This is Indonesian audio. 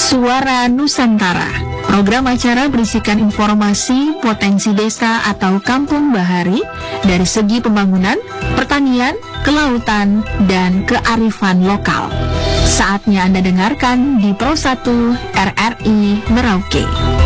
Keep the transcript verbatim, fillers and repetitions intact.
Suara Nusantara, program acara berisikan informasi potensi desa atau kampung bahari dari segi pembangunan, pertanian, kelautan, dan kearifan lokal. Saatnya Anda dengarkan di Pro satu R R I Merauke.